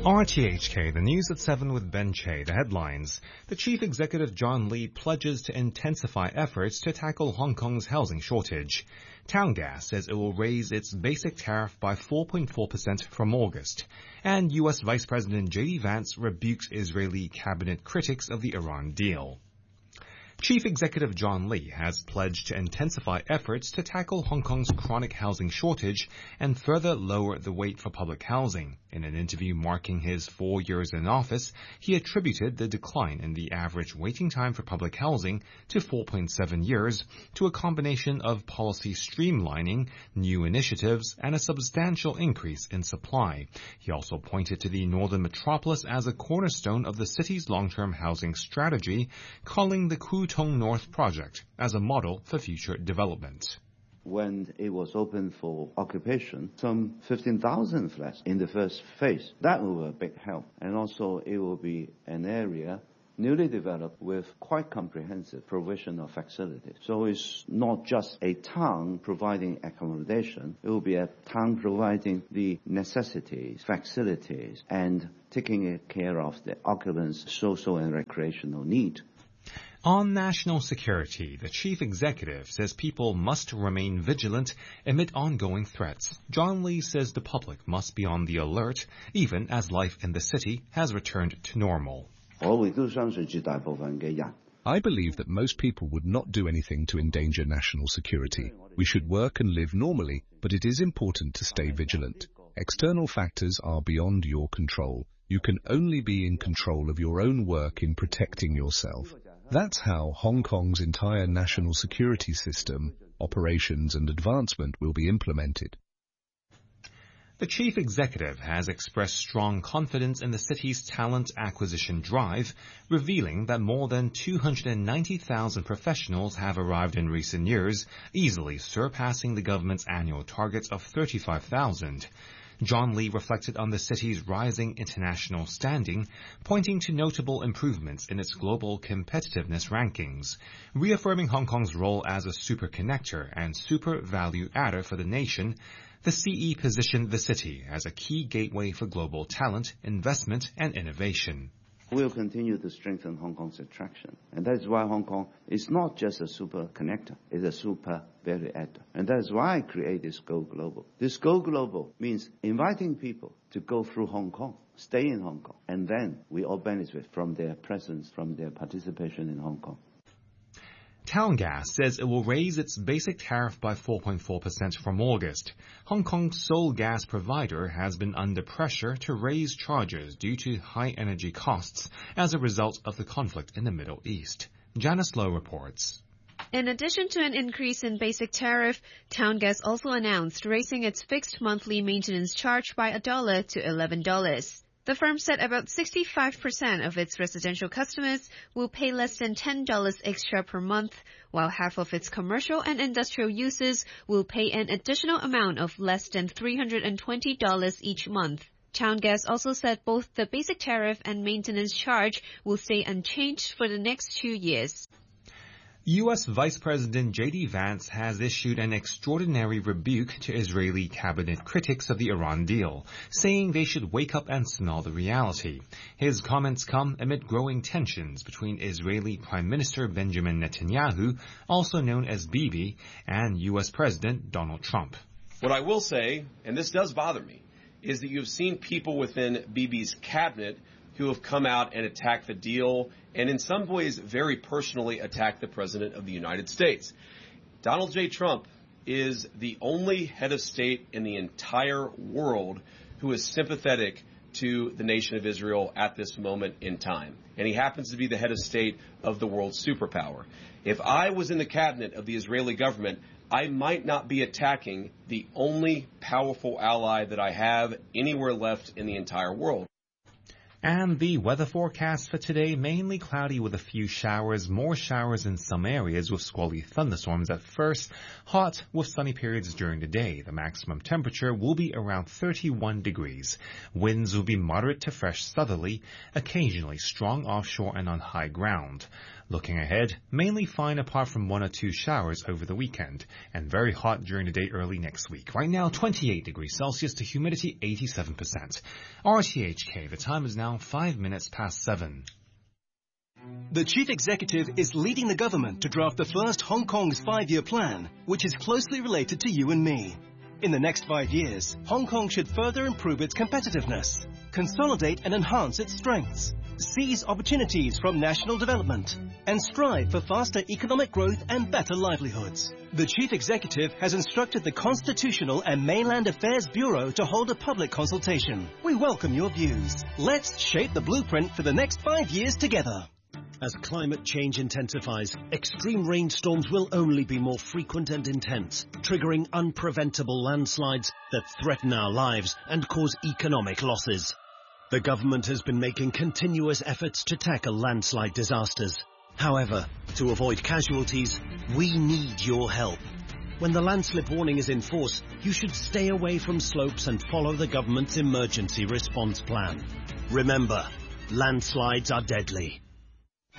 RTHK, the news at 7 with Ben Che. The headlines. The chief executive John Lee pledges to intensify efforts to tackle Hong Kong's housing shortage. Towngas says it will raise its basic tariff by 4.4% from August. And U.S. Vice President J.D. Vance rebukes Israeli cabinet critics of the Iran deal. Chief Executive John Lee has pledged to intensify efforts to tackle Hong Kong's chronic housing shortage and further lower the wait for public housing. In an interview marking his 4 years in office, he attributed the decline in the average waiting time for public housing to 4.7 years to a combination of policy streamlining, new initiatives, and a substantial increase in supply. He also pointed to the northern metropolis as a cornerstone of the city's long-term housing strategy, calling the Kwu Tung North project as a model for future development. When it was open for occupation, some 15,000 flats in the first phase. That will be a big help. And also it will be an area newly developed with quite comprehensive provision of facilities. So it's not just a town providing accommodation. It will be a town providing the necessities, facilities, and taking care of the occupants' social and recreational need. On national security, the chief executive says people must remain vigilant amid ongoing threats. John Lee says the public must be on the alert, even as life in the city has returned to normal. I believe that most people would not do anything to endanger national security. We should work and live normally, but it is important to stay vigilant. External factors are beyond your control. You can only be in control of your own work in protecting yourself. That's how Hong Kong's entire national security system, operations and advancement will be implemented. The chief executive has expressed strong confidence in the city's talent acquisition drive, revealing that more than 290,000 professionals have arrived in recent years, easily surpassing the government's annual targets of 35,000. John Lee reflected on the city's rising international standing, pointing to notable improvements in its global competitiveness rankings. Reaffirming Hong Kong's role as a super connector and super value adder for the nation, the CE positioned the city as a key gateway for global talent, investment, and innovation. We'll continue to strengthen Hong Kong's attraction. And that's why Hong Kong is not just a super connector, it's a super value adder. And that's why I create this Go Global. This Go Global means inviting people to go through Hong Kong, stay in Hong Kong, and then we all benefit from their presence, from their participation in Hong Kong. Towngas says it will raise its basic tariff by 4.4% from August. Hong Kong's sole gas provider has been under pressure to raise charges due to high energy costs as a result of the conflict in the Middle East. Janice Lowe reports. In addition to an increase in basic tariff, Towngas also announced raising its fixed monthly maintenance charge by $1 to $11. The firm said about 65% of its residential customers will pay less than $10 extra per month, while half of its commercial and industrial users will pay an additional amount of less than $320 each month. Towngas also said both the basic tariff and maintenance charge will stay unchanged for the next 2 years. U.S. Vice President J.D. Vance has issued an extraordinary rebuke to Israeli cabinet critics of the Iran deal, saying they should wake up and smell the reality. His comments come amid growing tensions between Israeli Prime Minister Benjamin Netanyahu, also known as Bibi, and U.S. President Donald Trump. What I will say, and this does bother me, is that you've seen people within Bibi's cabinet who have come out and attacked the deal and in some ways very personally attacked the President of the United States. Donald J. Trump is the only head of state in the entire world who is sympathetic to the nation of Israel at this moment in time. And he happens to be the head of state of the world's superpower. If I was in the cabinet of the Israeli government, I might not be attacking the only powerful ally that I have anywhere left in the entire world. And the weather forecast for today, mainly cloudy with a few showers, more showers in some areas with squally thunderstorms at first, hot with sunny periods during the day. The maximum temperature will be around 31 degrees. Winds will be moderate to fresh southerly, occasionally strong offshore and on high ground. Looking ahead, mainly fine apart from 1 or 2 showers over the weekend, and very hot during the day early next week. Right now, 28 degrees Celsius to humidity 87%. RTHK, the time is now 5 minutes past 7. The chief executive is leading the government to draft the first Hong Kong's 5-year plan, which is closely related to you and me. In the next 5 years, Hong Kong should further improve its competitiveness, consolidate and enhance its strengths, seize opportunities from national development, and strive for faster economic growth and better livelihoods. The chief executive has instructed the Constitutional and Mainland Affairs Bureau to hold a public consultation. We welcome your views. Let's shape the blueprint for the next 5 years together. As climate change intensifies, extreme rainstorms will only be more frequent and intense, triggering unpreventable landslides that threaten our lives and cause economic losses. The government has been making continuous efforts to tackle landslide disasters. However, to avoid casualties, we need your help. When the landslip warning is in force, you should stay away from slopes and follow the government's emergency response plan. Remember, landslides are deadly.